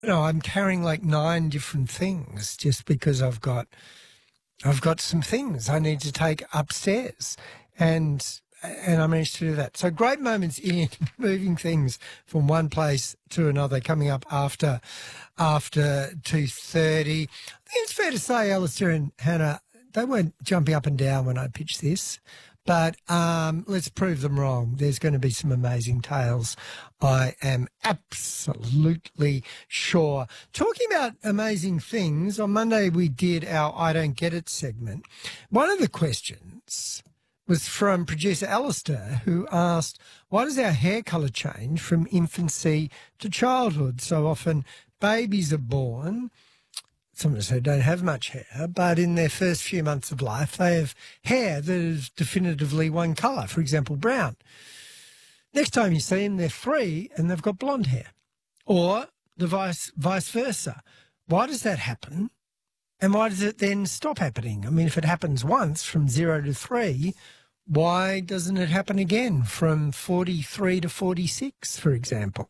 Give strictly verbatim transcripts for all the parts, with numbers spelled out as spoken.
No, I'm carrying like nine different things just because I've got I've got some things I need to take upstairs, and and I managed to do that. So great moments in moving things from one place to another, coming up after after two thirty. I think it's fair to say, Alistair and Hannah, they weren't jumping up and down when I pitched this. But um, let's prove them wrong. There's going to be some amazing tales, I am absolutely sure. Talking about amazing things, on Monday we did our I Don't Get It segment. One of the questions was from producer Alistair, who asked, why does our hair colour change from infancy to childhood? So often babies are born, some of us who don't have much hair, but in their first few months of life, they have hair that is definitively one colour, for example, brown. Next time you see them, they're three and they've got blonde hair, or the vice, vice versa. Why does that happen, and why does it then stop happening? I mean, if it happens once from zero to three, why doesn't it happen again from forty-three to forty-six, for example?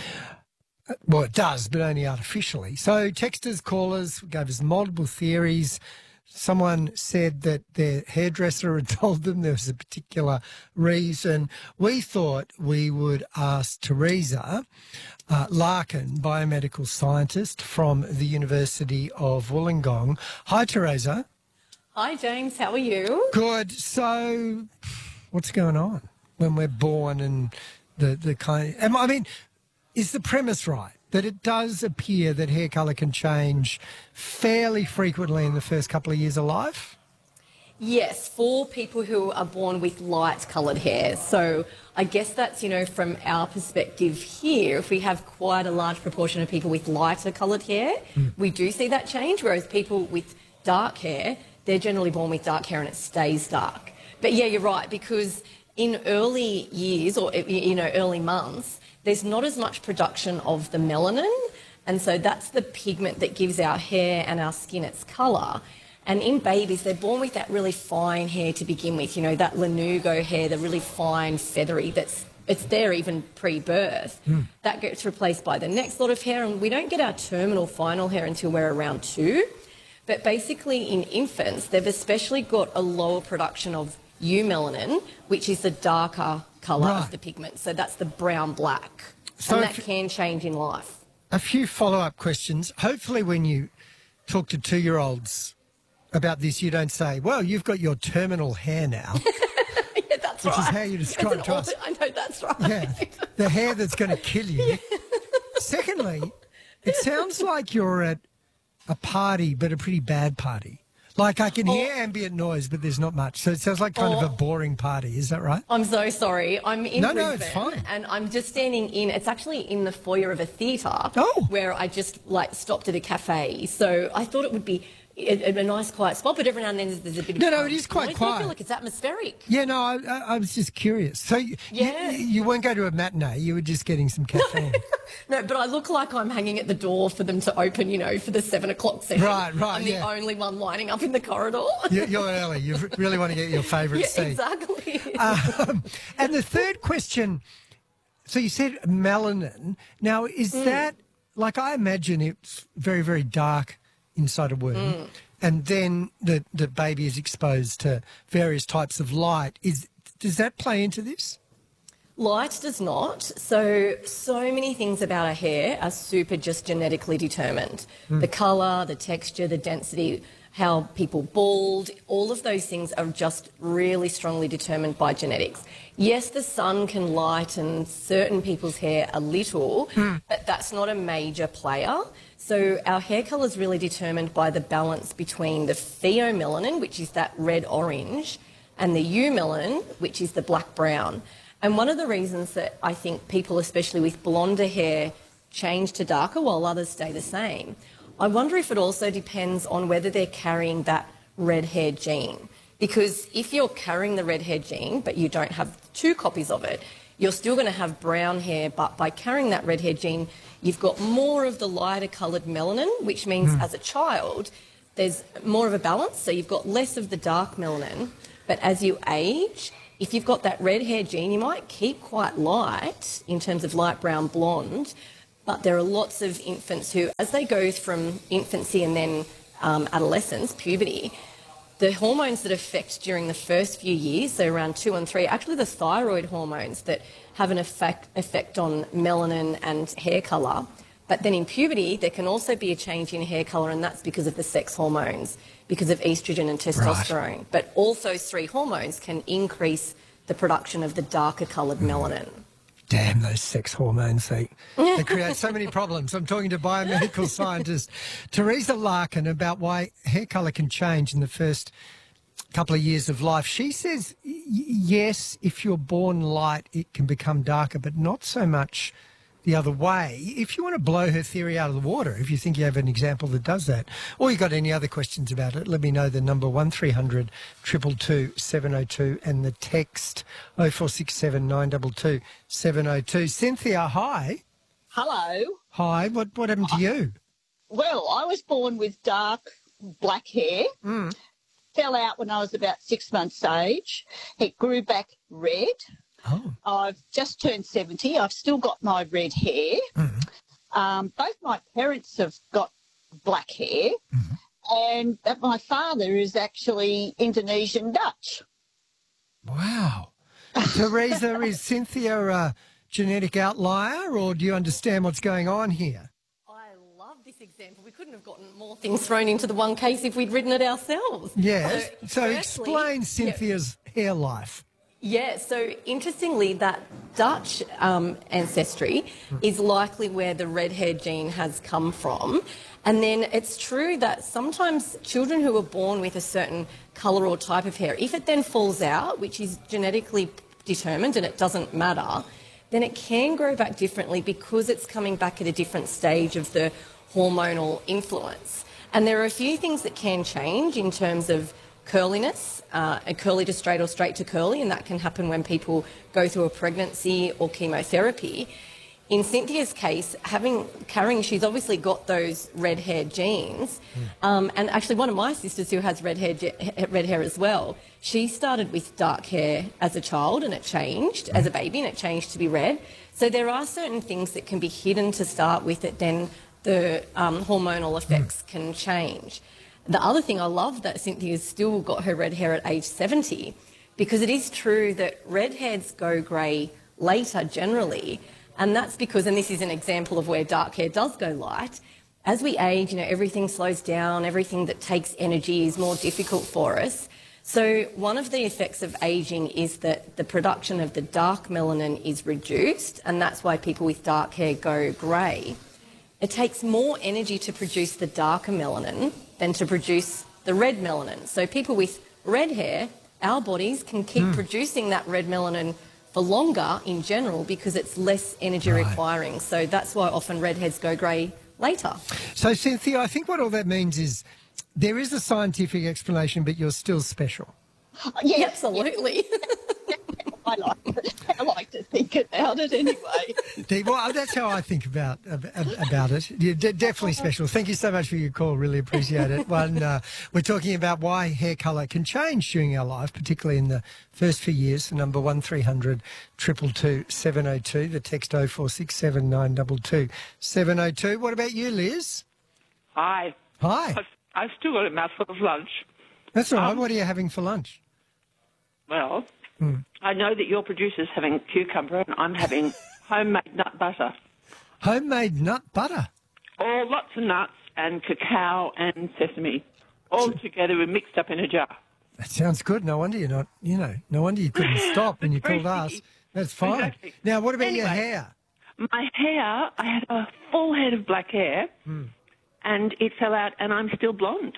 Well, it does, but only artificially. So texters, callers gave us multiple theories. Someone said that their hairdresser had told them there was a particular reason. We thought we would ask Teresa uh, Larkin, biomedical scientist from the University of Wollongong. Hi, Teresa. Hi, James. How are you? Good. So what's going on when we're born and the, the kind of, I mean, is the premise right, that it does appear that hair colour can change fairly frequently in the first couple of years of life? Yes, for people who are born with light coloured hair. So I guess that's, you know, from our perspective here, if we have quite a large proportion of people with lighter coloured hair, mm. we do see that change, whereas people with dark hair, they're generally born with dark hair and it stays dark. But yeah, you're right, because in early years or, you know, early months, there's not as much production of the melanin, and so that's the pigment that gives our hair and our skin its colour. And in babies, they're born with that really fine hair to begin with, you know, that lanugo hair, the really fine, feathery, that's it's there even pre-birth. Mm. That gets replaced by the next lot of hair, and we don't get our terminal final hair until we're around two. But basically in infants, they've especially got a lower production of eumelanin, which is the darker colour right. of the pigment. So that's the brown-black. So and that can change in life. A few follow-up questions. Hopefully when you talk to two-year-olds about this, you don't say, well, you've got your terminal hair now. Yeah, that's which right. Which is how you describe it to us. I know, that's right. Yeah, the hair that's going to kill you. Yeah. Secondly, it sounds like you're at a party, but a pretty bad party. Like I can hear oh. ambient noise, but there's not much. So it sounds like kind oh. of a boring party. Is that right? I'm so sorry. I'm in no, Brisbane, no, it's fine. And I'm just standing in. It's actually in the foyer of a theatre. Oh. Where I just like stopped at a cafe. So I thought it would be a, a nice, quiet spot. But every now and then there's a bit of no, no, it is quite noise. quiet. I feel like it's atmospheric. Yeah, no, I, I, I was just curious. So you, yeah. you, you weren't going to a matinee. You were just getting some caffeine. No, but I look like I'm hanging at the door for them to open, you know, for the seven o'clock session. Right, right, I'm yeah. the only one lining up in the corridor. You're, you're early. You really want to get your favourite yeah, seat. Exactly. Um, and the third question, so you said melanin. Now, is mm. that, like I imagine it's very, very dark inside a womb, mm. and then the, the baby is exposed to various types of light. Is Does that play into this? Light does not. So, so many things about our hair are super just genetically determined. Mm. The colour, the texture, the density, how people bald, all of those things are just really strongly determined by genetics. Yes, the sun can lighten certain people's hair a little, mm. but that's not a major player. So our hair colour is really determined by the balance between the pheomelanin, which is that red-orange, and the eumelanin, which is the black-brown. And one of the reasons that I think people, especially with blonder hair, change to darker while others stay the same, I wonder if it also depends on whether they're carrying that red hair gene. Because if you're carrying the red hair gene but you don't have two copies of it, you're still going to have brown hair, but by carrying that red hair gene, you've got more of the lighter coloured melanin, which means mm. as a child there's more of a balance, so you've got less of the dark melanin. But as you age, if you've got that red hair gene, you might keep quite light in terms of light brown blonde, But there are lots of infants who, as they go from infancy and then um, adolescence, puberty, the hormones that affect during the first few years, so around two and three, actually the thyroid hormones that have an effect, effect on melanin and hair colour. But then in puberty, there can also be a change in hair colour, and that's because of the sex hormones, because of estrogen and testosterone. Right. But all those three hormones can increase the production of the darker coloured mm. melanin. Damn those sex hormones, they, they create so many problems. I'm talking to biomedical scientist Teresa Larkin about why hair colour can change in the first couple of years of life. She says, yes, if you're born light, it can become darker, but not so much the other way. If you want to blow her theory out of the water, if you think you have an example that does that, or you got any other questions about it, let me know. The number one three hundred two two two seven oh two and the text oh four six seven nine two two seven oh two. Cynthia, hi. Hello. Hi. What what happened to you? Well, I was born with dark black hair. Mm. Fell out when I was about six months age. It grew back red. Oh. I've just turned seventy. I've still got my red hair. Mm-hmm. Um, both my parents have got black hair, mm-hmm. and my father is actually Indonesian Dutch. Wow. Teresa, is Cynthia a genetic outlier, or do you understand what's going on here? I love this example. We couldn't have gotten more things thrown into the one case if we'd written it ourselves. Yes. So, so firstly, explain Cynthia's yeah. hair life. Yeah, so interestingly, that Dutch um, ancestry mm. is likely where the red hair gene has come from. And then it's true that sometimes children who are born with a certain colour or type of hair, if it then falls out, which is genetically determined and it doesn't matter, then it can grow back differently because it's coming back at a different stage of the hormonal influence. And there are a few things that can change in terms of curliness, uh, a curly to straight or straight to curly, and that can happen when people go through a pregnancy or chemotherapy. In Cynthia's case, having carrying, she's obviously got those red hair genes, mm. um, and actually one of my sisters who has red hair, red hair as well, she started with dark hair as a child and it changed mm. as a baby and it changed to be red. So there are certain things that can be hidden to start with that then the um, hormonal effects mm. can change. The other thing I love that Cynthia's still got her red hair at age seventy, because it is true that redheads go grey later generally, and that's because, and this is an example of where dark hair does go light, as we age, you know, everything slows down, everything that takes energy is more difficult for us. So one of the effects of ageing is that the production of the dark melanin is reduced, and that's why people with dark hair go grey. It takes more energy to produce the darker melanin than to produce the red melanin. So people with red hair, our bodies can keep mm. producing that red melanin for longer in general because it's less energy right. requiring. So that's why often redheads go grey later. So, Cynthia, I think what all that means is there is a scientific explanation, but you're still special. Yes, yeah, absolutely. I like I like to think about it anyway. Well, that's how I think about about it. You're de- definitely special. Thank you so much for your call. Really appreciate it. One, uh, we're talking about why hair colour can change during our life, particularly in the first few years. The number one three hundred two two two seven oh two. The text oh four six seven nine two two seven oh two. What about you, Liz? Hi. Hi. I've, I've still got a mouthful of lunch. That's all right. Um, what are you having for lunch? Well, Mm. I know that your producer's having cucumber and I'm having homemade nut butter. Homemade nut butter? All lots of nuts and cacao and sesame, all together and mixed up in a jar. That sounds good. No wonder you're not, you know, no wonder you couldn't stop when you called us. That's fine. Exactly. Now, what about anyway, your hair? My hair, I had a full head of black hair mm. and it fell out and I'm still blonde.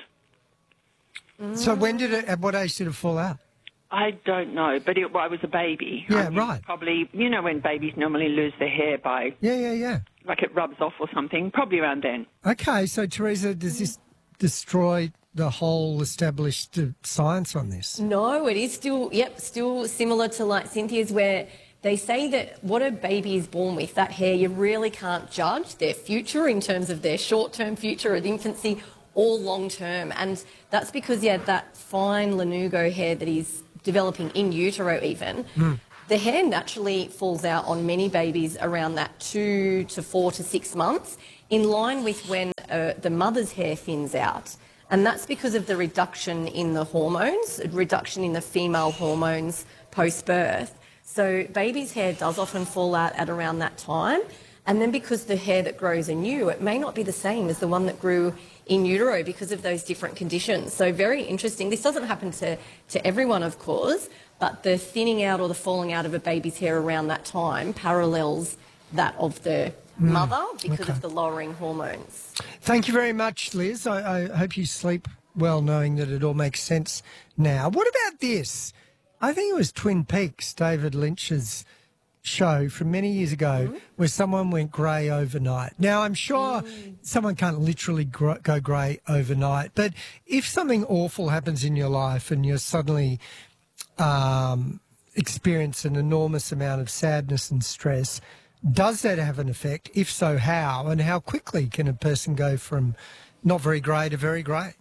So when did it, at what age did it fall out? I don't know, but it, well, I was a baby. Yeah, I mean, right. Probably, you know when babies normally lose their hair by... Yeah, yeah, yeah. Like it rubs off or something, probably around then. Okay, so Teresa, does this destroy the whole established uh, science on this? No, it is still, yep, still similar to like Cynthia's, where they say that what a baby is born with, that hair, you really can't judge their future in terms of their short-term future at infancy or long-term. And that's because, yeah, that fine lanugo hair that is developing in utero even, mm. The hair naturally falls out on many babies around that two to four to six months, in line with when uh, the mother's hair thins out. And that's because of the reduction in the hormones, reduction in the female hormones post-birth. So baby's hair does often fall out at around that time. And then because the hair that grows anew, it may not be the same as the one that grew in utero because of those different conditions. So very interesting. This doesn't happen to, to everyone, of course, but the thinning out or the falling out of a baby's hair around that time parallels that of the mm. mother because okay. of the lowering hormones. Thank you very much, Liz. I, I hope you sleep well knowing that it all makes sense now. What about this? I think it was Twin Peaks, David Lynch's show from many years ago mm-hmm. where someone went grey overnight. Now, I'm sure mm. someone can't literally gr- go grey overnight, but if something awful happens in your life and you're suddenly um, experience an enormous amount of sadness and stress, does that have an effect? If so, how? And how quickly can a person go from not very grey to very grey?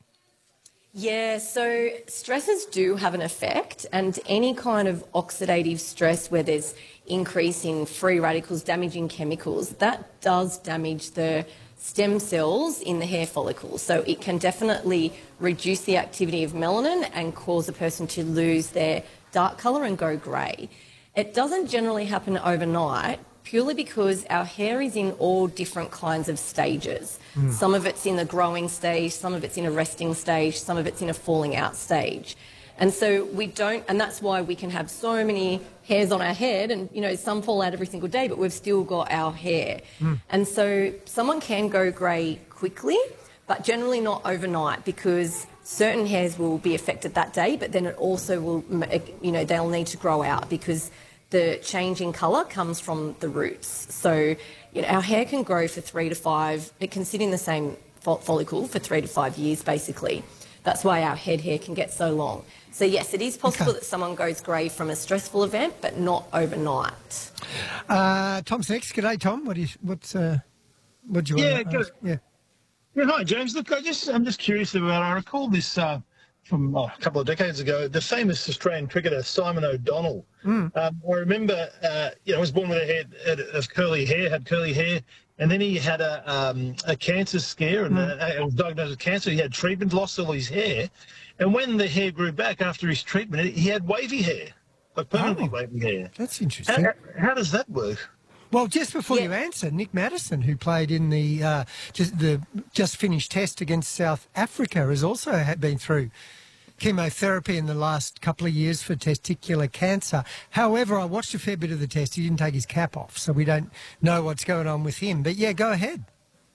Yeah, so stresses do have an effect, and any kind of oxidative stress where there's increase in free radicals, damaging chemicals, that does damage the stem cells in the hair follicle. So it can definitely reduce the activity of melanin and cause a person to lose their dark colour and go grey. It doesn't generally happen overnight, purely because our hair is in all different kinds of stages. Mm. Some of it's in a growing stage, some of it's in a resting stage, some of it's in a falling out stage. And so we don't, and that's why we can have so many hairs on our head and, you know, some fall out every single day, but we've still got our hair. Mm. And so someone can go grey quickly, but generally not overnight, because certain hairs will be affected that day, but then it also will, you know, they'll need to grow out because the change in colour comes from the roots. So, you know, our hair can grow for three to five, it can sit in the same follicle for three to five years, basically. That's why our head hair can get so long. So, yes, it is possible okay. that someone goes grey from a stressful event, but not overnight. Uh, Tom's next. G'day, Tom. What do you, what's, uh, what do you yeah, want to ask? Yeah, yeah. Hi, James. Look, I just, I'm just curious about, I recall this uh, from oh, a couple of decades ago, the famous Australian cricketer Simon O'Donnell. Mm. Um, I remember, uh, you know, was born with a head of curly hair, had curly hair, and then he had a um, a cancer scare and mm. uh, was diagnosed with cancer. He had treatment, lost all his hair, and when the hair grew back after his treatment, he had wavy hair, like permanently oh, wavy hair. That's interesting. How, how does that work? Well, just before yeah. you answer, Nick Maddison, who played in the uh, just the just finished test against South Africa, has also had been through chemotherapy in the last couple of years for testicular cancer. However, I watched a fair bit of the test. He didn't take his cap off, so we don't know what's going on with him. But, yeah, go ahead.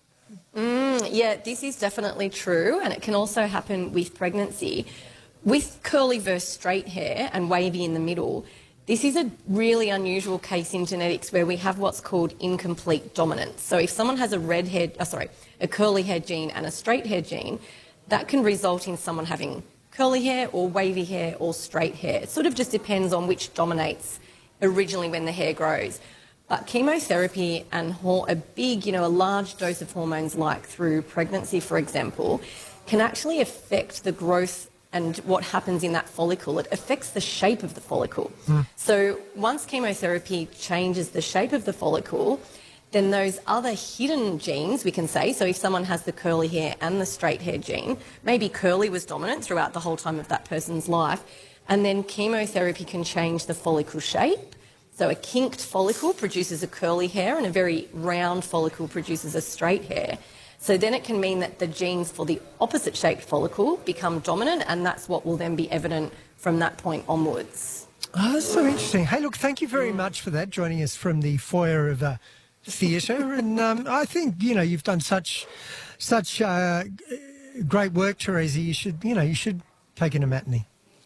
Mm, yeah, this is definitely true, and it can also happen with pregnancy. With curly versus straight hair and wavy in the middle, this is a really unusual case in genetics where we have what's called incomplete dominance. So if someone has a red hair, oh, sorry, a curly hair gene and a straight hair gene, that can result in someone having curly hair or wavy hair or straight hair. It sort of just depends on which dominates originally when the hair grows. But chemotherapy and a big, you know, a large dose of hormones like through pregnancy, for example, can actually affect the growth and what happens in that follicle. It affects the shape of the follicle. Mm. So once chemotherapy changes the shape of the follicle, then those other hidden genes, we can say, so if someone has the curly hair and the straight hair gene, maybe curly was dominant throughout the whole time of that person's life, and then chemotherapy can change the follicle shape. So a kinked follicle produces a curly hair and a very round follicle produces a straight hair. So then it can mean that the genes for the opposite shaped follicle become dominant, and that's what will then be evident from that point onwards. Oh, that's so interesting. Hey, look, thank you very much for that, joining us from the foyer of uh, theatre. And um, I think, you know, you've done such such uh, great work, Teresa. You should, you know, you should take in a matinee.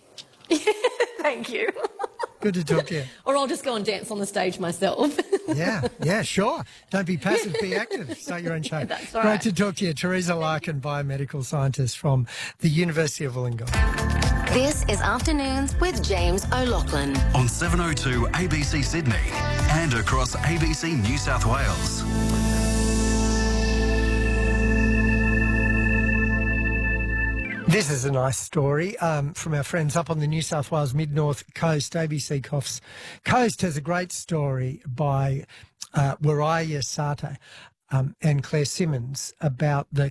Thank you. Good to talk to you. Or I'll just go and dance on the stage myself. yeah, yeah, sure. Don't be passive, be active. Start your own show. That's right. Great to talk to you. Teresa Larkin, biomedical scientist from the University of Wollongong. This is Afternoons with James O'Loughlin. On seven oh two A B C Sydney and across A B C New South Wales. This is a nice story um, from our friends up on the New South Wales Mid-North Coast. A B C Coffs Coast has a great story by uh, Waraya Sate um, and Claire Simmons about the